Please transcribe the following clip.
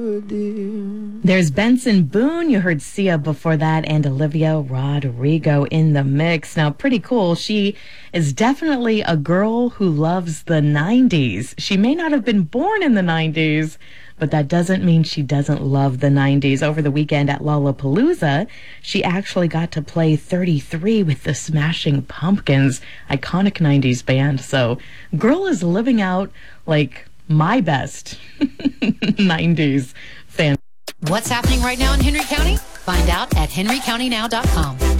There's Benson Boone. You heard Sia before that, and Olivia Rodrigo in the mix. Now, pretty cool. She is definitely a girl who loves the 90s. She may not have been born in the 90s, but that doesn't mean she doesn't love the 90s. Over the weekend at Lollapalooza, she actually got to play 33 with the Smashing Pumpkins, iconic 90s band. So, girl is living out like my best 90s fan. What's happening right now in Henry County? Find out at henrycountynow.com.